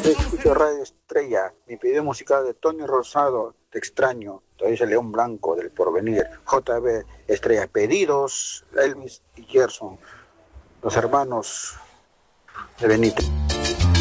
Escucho Radio Estrella, mi pedido musical de Tony Rosado, Te extraño, todavía dice León Blanco del Porvenir, JB Estrella, pedidos, Elvis y Gerson, los hermanos de Benítez.